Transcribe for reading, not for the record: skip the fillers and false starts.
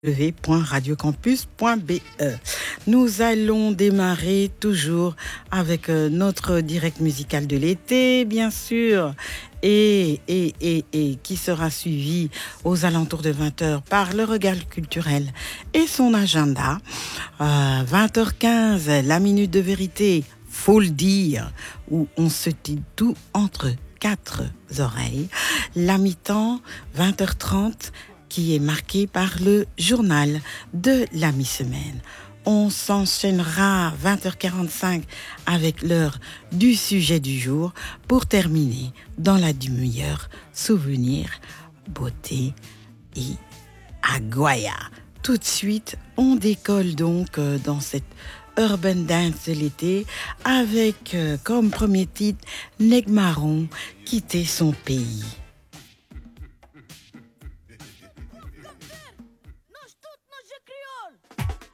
www.radiocampus.be. Nous allons démarrer toujours avec notre direct musical de l'été, bien sûr, et qui sera suivi aux alentours de 20h par le regard culturel et son agenda. 20h15, la minute de vérité, faut le dire, où on se dit tout entre quatre oreilles. La mi-temps, 20h30, qui est marqué par le journal de la mi-semaine. On s'enchaînera 20h45 avec l'heure du sujet du jour pour terminer dans la demi-heure souvenir, beauté et aguaya. Tout de suite, on décolle donc dans cette Urban Dance de l'été avec comme premier titre Neg Marron, quitter son pays.